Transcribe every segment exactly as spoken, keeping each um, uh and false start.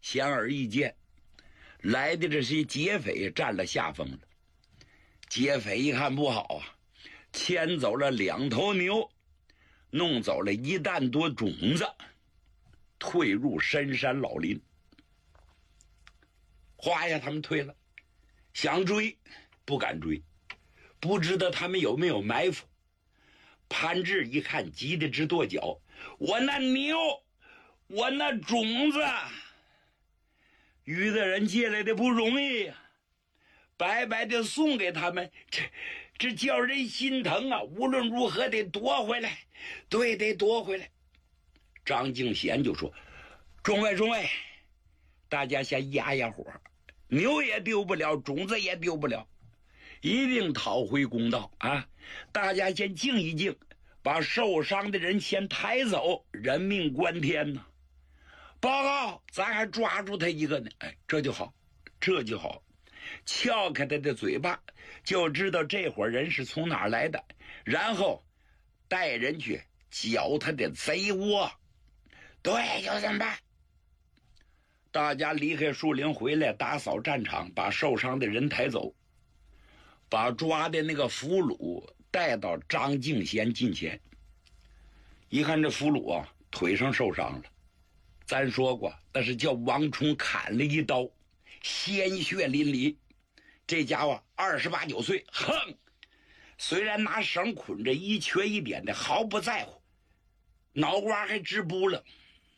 显而易见，来的这些劫匪占了下风了。劫匪一看不好啊，牵走了两头牛，弄走了一担多种子，退入深山老林。哗呀，他们退了，想追不敢追，不知道他们有没有埋伏。潘志一看，急得直跺脚，我那牛，我那种子，于大人借来的不容易呀、啊，白白的送给他们，这这叫人心疼啊！无论如何得夺回来，对，得夺回来。张敬贤就说：“众位，众位，大家先压压火，牛也丢不了，种子也丢不了，一定讨回公道啊！大家先静一静，把受伤的人先抬走，人命关天呐！报告，咱还抓住他一个呢！哎，这就好，这就好。”撬开他的嘴巴，就知道这伙人是从哪儿来的，然后带人去剿他的贼窝。对，就这么办。大家离开树林回来，打扫战场，把受伤的人抬走，把抓的那个俘虏带到张敬贤近前。一看这俘虏啊，腿上受伤了，咱说过那是叫王冲砍了一刀，鲜血淋漓。这家伙二十八九岁，哼，虽然拿绳捆着一瘸一扁的，毫不在乎，脑瓜还直扑了。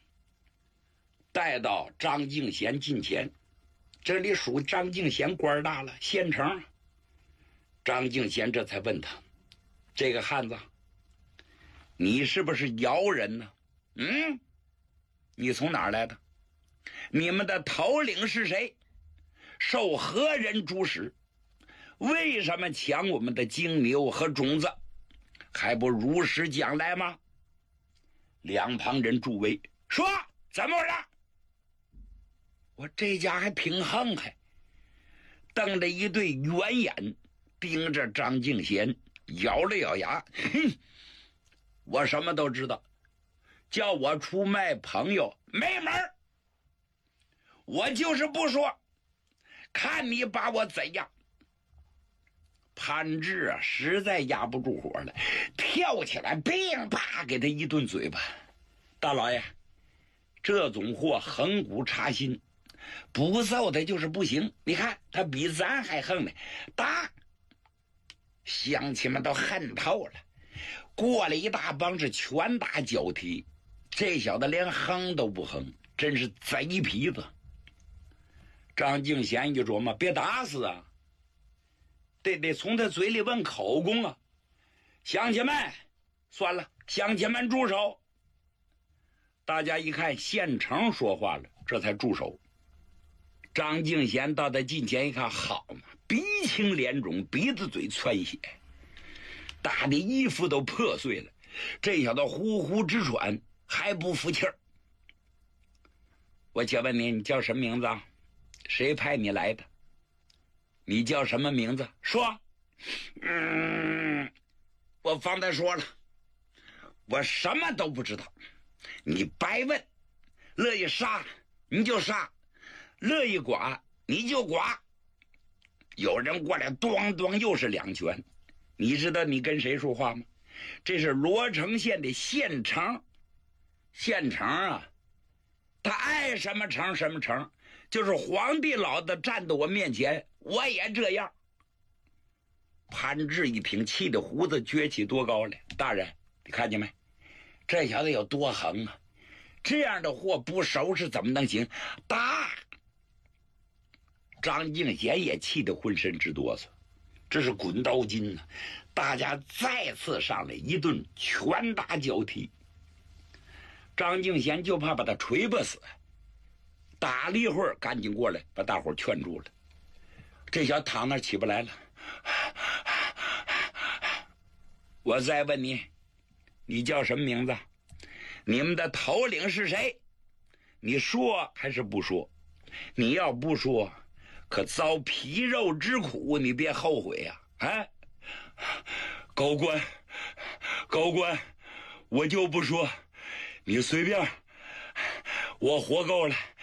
带到张敬贤近前，这里属张敬贤官大了，县城。张敬贤这才问他：“这个汉子，你是不是姚人呢？嗯，你从哪儿来的？你们的头领是谁？受何人主使？为什么抢我们的精牛和种子？还不如实讲来吗？”两旁人助威，说怎么回事？我这家还挺横还，瞪着一对圆眼盯着张敬贤，咬了咬牙，哼，我什么都知道，叫我出卖朋友没门儿，我就是不说，看你把我怎样。潘志啊，实在压不住火了，跳起来，乒啪给他一顿嘴巴。大老爷，这种货横骨插心，不揍他就是不行。你看他比咱还横呢，打！乡亲们都恨透了，过了一大帮是拳打脚踢，这小子连横都不横，真是贼皮子。张敬贤就琢磨，别打死啊，得得从他嘴里问口供啊。乡亲们，算了，乡亲们住手。大家一看县城说话了，这才住手。张敬贤到他近前一看，好嘛，鼻青脸肿，鼻子嘴窜血，打的衣服都破碎了，这小子呼呼直喘，还不服气儿。我请问你，你叫什么名字啊？谁派你来的？你叫什么名字？说。嗯，我方才说了，我什么都不知道，你白问，乐意杀你就杀，乐意剐你就剐。有人过来咣咣又是两拳。你知道你跟谁说话吗？这是罗城县的县城。县城啊，他爱什么城什么城，就是皇帝老子站在我面前，我也这样。潘志一听，气得胡子撅起多高来。大人，你看见没？这小子有多横啊！这样的货不收拾怎么能行？打！张敬贤也气得浑身直哆嗦，这是滚刀筋呢、啊。大家再次上来一顿拳打脚踢。张敬贤就怕把他锤不死，打了一会儿，赶紧过来把大伙劝住了。这小子躺那起不来了。我再问你，你叫什么名字？你们的头领是谁？你说还是不说？你要不说，可遭皮肉之苦，你别后悔呀、啊！啊，高官，高官，我就不说，你随便，我活够了。